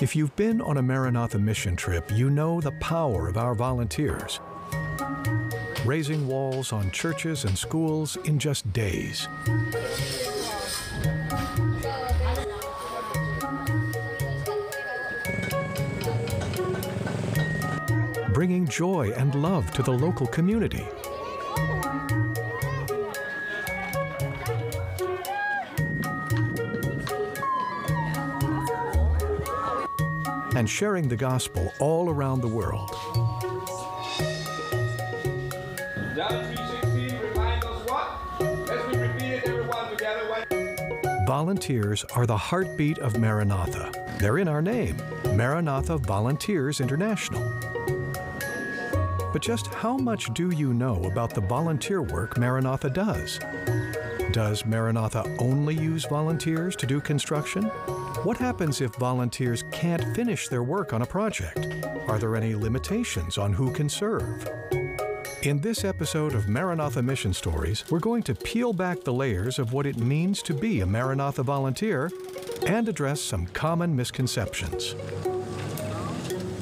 If you've been on a Maranatha mission trip, you know the power of our volunteers. Raising walls on churches and schools in just days. Bringing joy and love to the local community. And sharing the gospel all around the world. John 3:16 reminds us what? Let's repeat it, everyone together. Volunteers are the heartbeat of Maranatha. They're in our name, Maranatha Volunteers International. But just how much do you know about the volunteer work Maranatha does? Does Maranatha only use volunteers to do construction? What happens if volunteers can't finish their work on a project? Are there any limitations on who can serve? In this episode of Maranatha Mission Stories, we're going to peel back the layers of what it means to be a Maranatha volunteer and address some common misconceptions.